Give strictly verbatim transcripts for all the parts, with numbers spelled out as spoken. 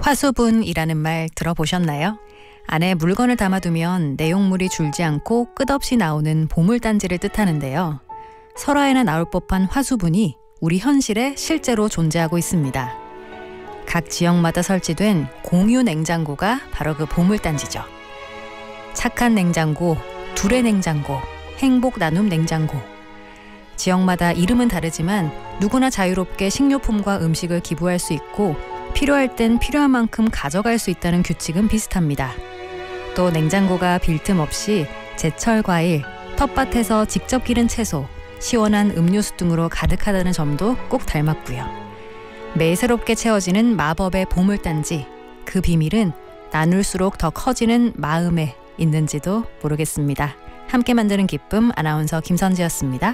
화수분이라는 말 들어보셨나요? 안에 물건을 담아두면 내용물이 줄지 않고 끝없이 나오는 보물단지를 뜻하는데요. 설화에나 나올 법한 화수분이 우리 현실에 실제로 존재하고 있습니다. 각 지역마다 설치된 공유 냉장고가 바로 그 보물단지죠. 착한 냉장고, 둘의 냉장고, 행복 나눔 냉장고. 지역마다 이름은 다르지만 누구나 자유롭게 식료품과 음식을 기부할 수 있고 필요할 땐 필요한 만큼 가져갈 수 있다는 규칙은 비슷합니다. 또 냉장고가 빈틈없이 제철 과일, 텃밭에서 직접 기른 채소, 시원한 음료수 등으로 가득하다는 점도 꼭 닮았고요. 매일 새롭게 채워지는 마법의 보물단지, 그 비밀은 나눌수록 더 커지는 마음에 있는지도 모르겠습니다. 함께 만드는 기쁨, 아나운서 김선지였습니다.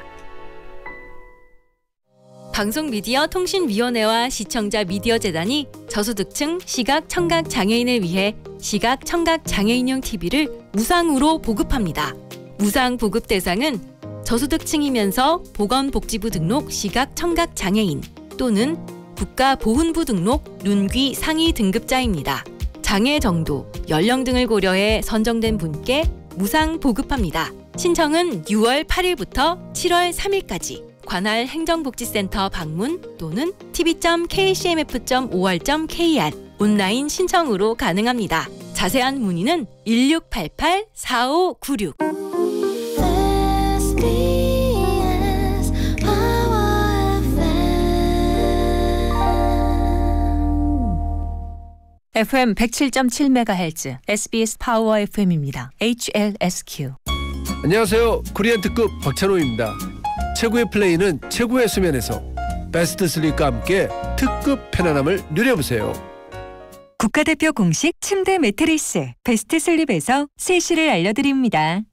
방송미디어통신위원회와 시청자 미디어재단이 저소득층 시각 청각 장애인을 위해 시각 청각 장애인용 티비를 무상으로 보급합니다. 무상 보급 대상은 저소득층이면서 보건복지부 등록 시각 청각 장애인 또는 국가보훈부 등록 눈귀 상위 등급자입니다. 장애 정도, 연령 등을 고려해 선정된 분께 무상 보급합니다. 신청은 유월 팔일부터 칠월 삼일까지 관할 행정복지센터 방문 또는 티비 점 케이씨엠에프 점 오알 점 케이알 온라인 신청으로 가능합니다. 자세한 문의는 일육팔팔 사오구육. 에프엠 백칠 점 칠 메가헤르츠 에스비에스 파워 에프엠입니다. 에이치엘에스큐. 안녕하세요. 코리안 특급 박찬호입니다. 최고의 플레이는 최고의 수면에서 베스트 슬립과 함께 특급 편안함을 누려보세요. 국가대표 공식 침대 매트리스 베스트 슬립에서 세시를 알려드립니다.